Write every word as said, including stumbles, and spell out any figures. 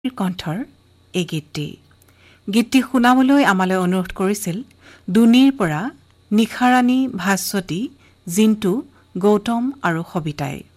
কণ্ঠৰ এই গীতটি গীতটি শুনাবলৈ আমালৈ অনুৰোধ কৰিছিল দুনিৰ পৰা নিখাৰাণী ভাস্বতী জিন্তু গৌতম আৰু সবিতাই।